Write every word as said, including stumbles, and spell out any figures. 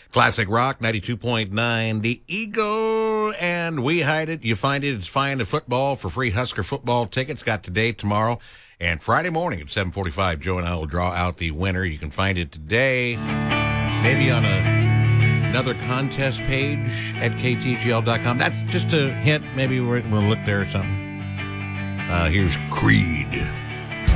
Classic Rock ninety-two point nine, The Eagle, and we hide it. You find it. It's Find a Football for free Husker football tickets. Got today, tomorrow, and Friday morning at seven forty-five. Joe and I will draw out the winner. You can find it today, maybe on a, another contest page at k t g l dot com. That's just a hint. Maybe we'll look there or something. Uh, here's Creed.